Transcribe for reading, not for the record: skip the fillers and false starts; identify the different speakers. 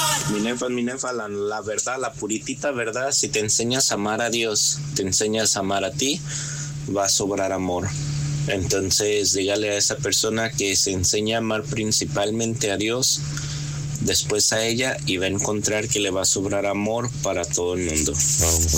Speaker 1: Mi nefa, la verdad, la puritita verdad, si te enseñas a amar a Dios, te enseñas a amar a ti, va a sobrar amor. Entonces, dígale a esa persona que se enseña a amar principalmente a Dios, después a ella, y va a encontrar que le va a sobrar amor para todo el mundo.